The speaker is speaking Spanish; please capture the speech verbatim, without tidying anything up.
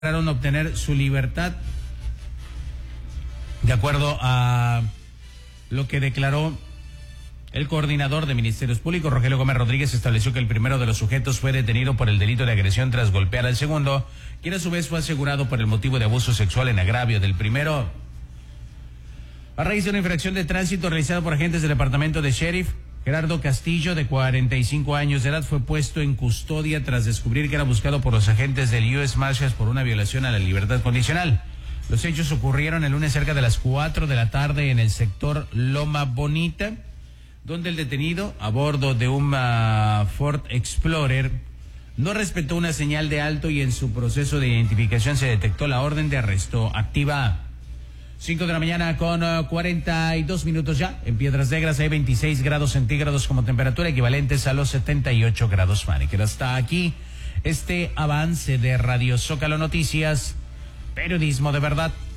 lograron obtener su libertad. De acuerdo a lo que declaró el coordinador de Ministerios Públicos, Rogelio Gómez Rodríguez, estableció que el primero de los sujetos fue detenido por el delito de agresión tras golpear al segundo, quien a su vez fue asegurado por el motivo de abuso sexual en agravio del primero. A raíz de una infracción de tránsito realizada por agentes del departamento de sheriff, Gerardo Castillo, de cuarenta y cinco años de edad, fue puesto en custodia tras descubrir que era buscado por los agentes del U S Marshals por una violación a la libertad condicional. Los hechos ocurrieron el lunes cerca de las cuatro de la tarde en el sector Loma Bonita, donde el detenido, a bordo de un uh, Ford Explorer, no respetó una señal de alto y en su proceso de identificación se detectó la orden de arresto activa. Cinco de la mañana con uh, cuarenta y dos minutos ya. En Piedras Negras hay veintiséis grados centígrados como temperatura, equivalentes a los setenta y ocho grados Fahrenheit. Hasta aquí este avance de Radio Zócalo Noticias, periodismo de verdad.